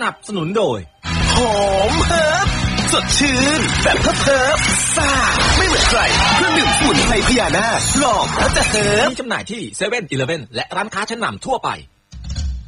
นับสนุนโดยหอมเฮิร์บสดชื่นแบบเฮิร์บซ่าไม่เหมือนใครเครื่องดื่มสมุนไพรพญานาคลองแล้วจะเฮิร์บมีจำหน่ายที่ 7-Eleven และร้านค้าชั้นนำทั่วไป